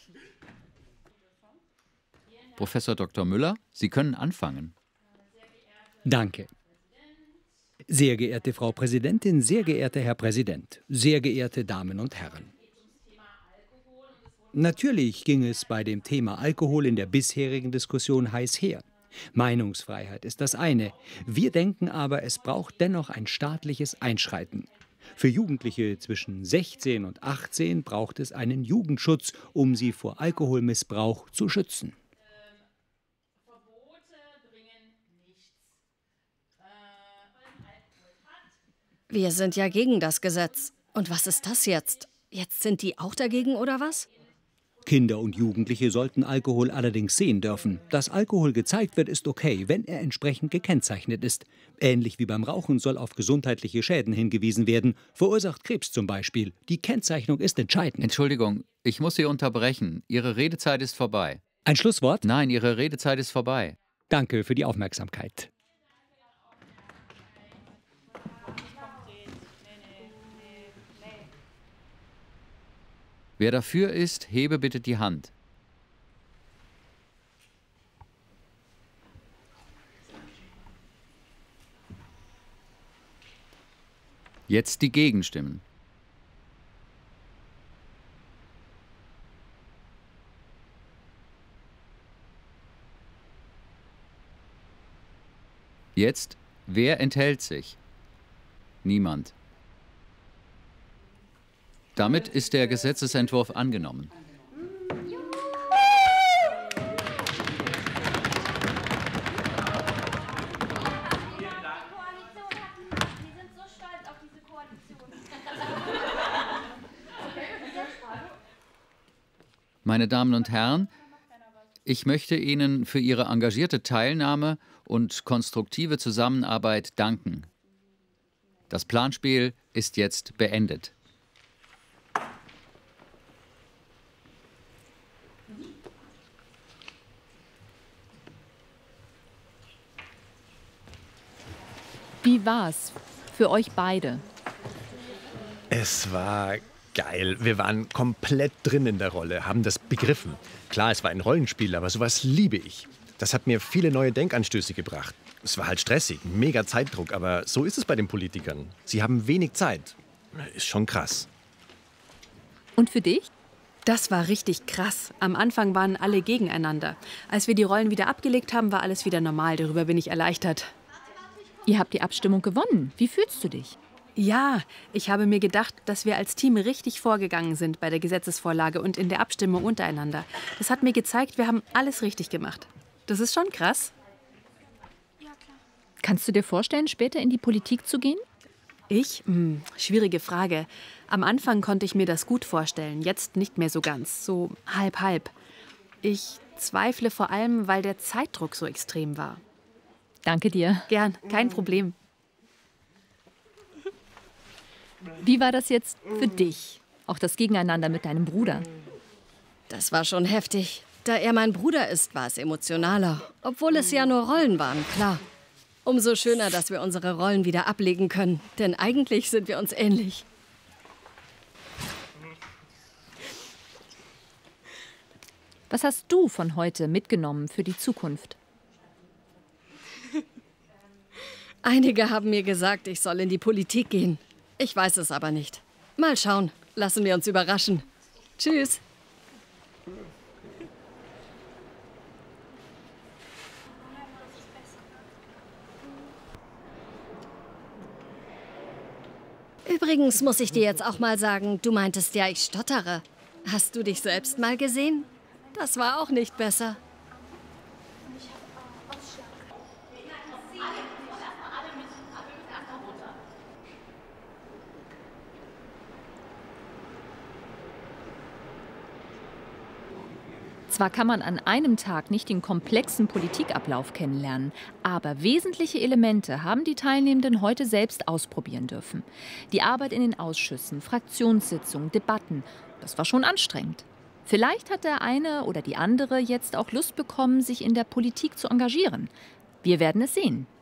Professor Dr. Müller, Sie können anfangen. Danke. Sehr geehrte Frau Präsidentin, sehr geehrter Herr Präsident, sehr geehrte Damen und Herren. Natürlich ging es bei dem Thema Alkohol in der bisherigen Diskussion heiß her. Meinungsfreiheit ist das eine. Wir denken aber, es braucht dennoch ein staatliches Einschreiten. Für Jugendliche zwischen 16 und 18 braucht es einen Jugendschutz, um sie vor Alkoholmissbrauch zu schützen. Wir sind ja gegen das Gesetz. Und was ist das jetzt? Jetzt sind die auch dagegen, oder was? Kinder und Jugendliche sollten Alkohol allerdings sehen dürfen. Dass Alkohol gezeigt wird, ist okay, wenn er entsprechend gekennzeichnet ist. Ähnlich wie beim Rauchen soll auf gesundheitliche Schäden hingewiesen werden. Verursacht Krebs zum Beispiel. Die Kennzeichnung ist entscheidend. Entschuldigung, ich muss Sie unterbrechen. Ihre Redezeit ist vorbei. Ein Schlusswort? Nein, Ihre Redezeit ist vorbei. Danke für die Aufmerksamkeit. Wer dafür ist, hebe bitte die Hand. Jetzt die Gegenstimmen. Jetzt, wer enthält sich? Niemand. Damit ist der Gesetzesentwurf angenommen. Meine Damen und Herren, ich möchte Ihnen für Ihre engagierte Teilnahme und konstruktive Zusammenarbeit danken. Das Planspiel ist jetzt beendet. Wie war's für euch beide? Es war geil. Wir waren komplett drin in der Rolle, haben das begriffen. Klar, es war ein Rollenspiel, aber sowas liebe ich. Das hat mir viele neue Denkanstöße gebracht. Es war halt stressig, mega Zeitdruck, aber so ist es bei den Politikern. Sie haben wenig Zeit. Ist schon krass. Und für dich? Das war richtig krass. Am Anfang waren alle gegeneinander. Als wir die Rollen wieder abgelegt haben, war alles wieder normal. Darüber bin ich erleichtert. Ihr habt die Abstimmung gewonnen. Wie fühlst du dich? Ja, ich habe mir gedacht, dass wir als Team richtig vorgegangen sind bei der Gesetzesvorlage und in der Abstimmung untereinander. Das hat mir gezeigt, wir haben alles richtig gemacht. Das ist schon krass. Kannst du dir vorstellen, später in die Politik zu gehen? Ich? Schwierige Frage. Am Anfang konnte ich mir das gut vorstellen, jetzt nicht mehr so ganz, so halb. Ich zweifle vor allem, weil der Zeitdruck so extrem war. Danke dir. Gern, kein Problem. Wie war das jetzt für dich? Auch das Gegeneinander mit deinem Bruder? Das war schon heftig. Da er mein Bruder ist, war es emotionaler. Obwohl es ja nur Rollen waren, klar. Umso schöner, dass wir unsere Rollen wieder ablegen können. Denn eigentlich sind wir uns ähnlich. Was hast du von heute mitgenommen für die Zukunft? Einige haben mir gesagt, ich soll in die Politik gehen. Ich weiß es aber nicht. Mal schauen. Lassen wir uns überraschen. Tschüss. Übrigens muss ich dir jetzt auch mal sagen, du meintest ja, ich stottere. Hast du dich selbst mal gesehen? Das war auch nicht besser. Zwar kann man an einem Tag nicht den komplexen Politikablauf kennenlernen, aber wesentliche Elemente haben die Teilnehmenden heute selbst ausprobieren dürfen. Die Arbeit in den Ausschüssen, Fraktionssitzungen, Debatten, das war schon anstrengend. Vielleicht hat der eine oder die andere jetzt auch Lust bekommen, sich in der Politik zu engagieren. Wir werden es sehen.